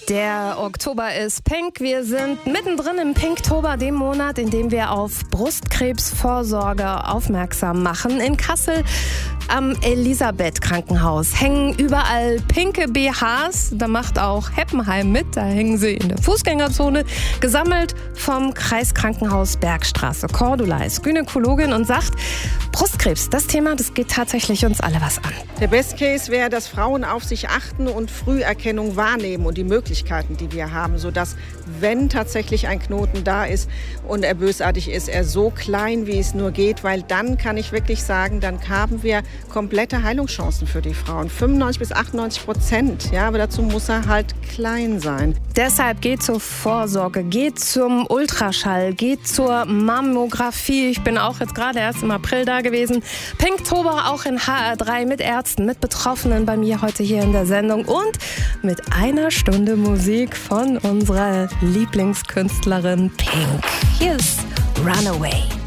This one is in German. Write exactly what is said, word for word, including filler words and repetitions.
Der Oktober ist pink. Wir sind mittendrin im Pinktober, dem Monat, in dem wir auf Brustkrebsvorsorge aufmerksam machen. In Kassel am Elisabeth-Krankenhaus hängen überall pinke B Hs. Da macht auch Heppenheim mit. Da hängen sie in der Fußgängerzone. Gesammelt vom Kreiskrankenhaus Bergstraße. Cordula ist Gynäkologin und sagt, Brustkrebs, das Thema, das geht tatsächlich uns alle was an. Der Best Case wäre, dass Frauen auf sich achten und Früherkennung wahrnehmen und die Möglichkeiten, die wir haben, sodass, wenn tatsächlich ein Knoten da ist und er bösartig ist, er so klein, wie es nur geht, weil dann kann ich wirklich sagen, dann haben wir komplette Heilungschancen für die Frauen. fünfundneunzig bis achtundneunzig Prozent, ja, aber dazu muss er halt klein sein. Deshalb geht zur Vorsorge, geht zum Ultraschall, geht zur Mammographie. Ich bin auch jetzt gerade erst im April da gewesen. Pinktober auch in H R drei mit Ärzten, mit Betroffenen bei mir heute hier in der Sendung und mit einer Stunde Musik von unserer Lieblingskünstlerin Pink. Hier ist Runaway.